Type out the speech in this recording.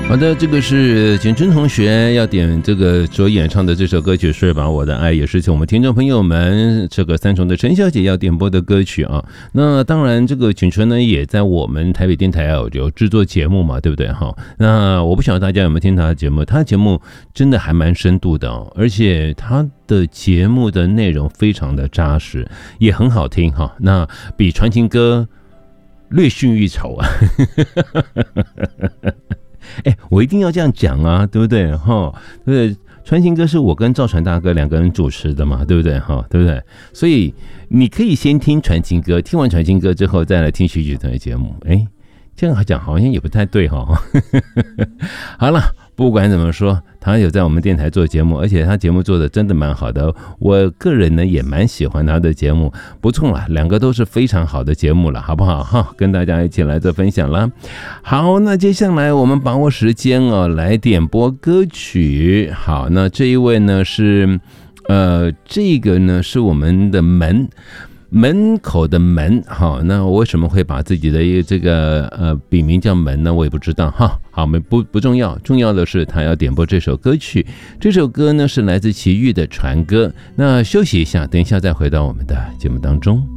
好的，这个是简春同学要点这个所演唱的这首歌曲是把我的爱，也是请我们听众朋友们这个三重的陈小姐要点播的歌曲啊。那当然这个简春呢也在我们台北电台有制作节目嘛，对不对哈？那我不晓得大家有没有听他的节目，他的节目真的还蛮深度的哦，而且他的节目的内容非常的扎实，也很好听哈。那比传情歌略逊一筹啊。我一定要这样讲啊，对不对？对不对？传情歌是我跟赵传大哥两个人主持的嘛，对不对？对不对？所以你可以先听传情歌，听完传情歌之后再来听许许团的节目。这样讲好像也不太对哈。好了，不管怎么说，他有在我们电台做节目，而且他节目做的真的蛮好的。我个人呢也蛮喜欢他的节目，不错啦，两个都是非常好的节目了，好不好？哈，跟大家一起来做分享啦。好，那接下来我们把握时间哦，来点播歌曲。好，那这一位呢是这个呢是我们的门口的门，好，那我为什么会把自己的一个这个笔名叫门呢？我也不知道哈。好，不重要，重要的是他要点播这首歌曲。这首歌呢是来自齐豫的《船歌》。那休息一下，等一下再回到我们的节目当中。